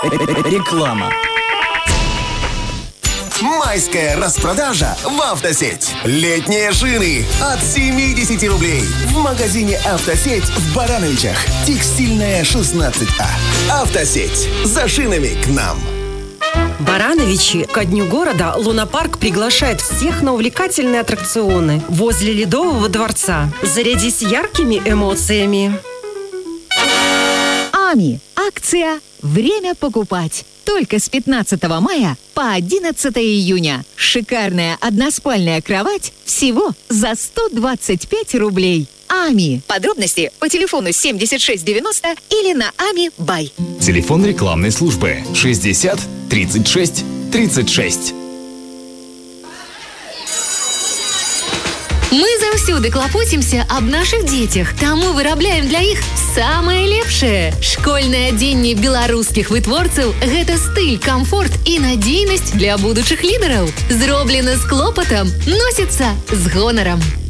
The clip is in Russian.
Реклама. Майская распродажа в «Автосеть». Летние шины от 70 рублей. В магазине «Автосеть» в Барановичах. Текстильная, 16А. «Автосеть». За шинами к нам. Барановичи ко Дню города Лунапарк приглашает всех на увлекательные аттракционы возле Ледового дворца. Зарядись яркими эмоциями. АМИ. Акция «Время покупать». Только с 15 мая по 11 июня. Шикарная односпальная кровать всего за 125 рублей. АМИ. Подробности по телефону 7690 или на АМИ Бай. Телефон рекламной службы 60 36 36. Мы заўсёды клапоцімся аб нашых дзецях, таму вырабляем для іх самае лепшае. Школьнае адзенне беларускіх вытворцаў – гэта стыль, камфорт і надзейнасць для будучых лідараў. Зроблена з клопатам, носіцца з гонарам.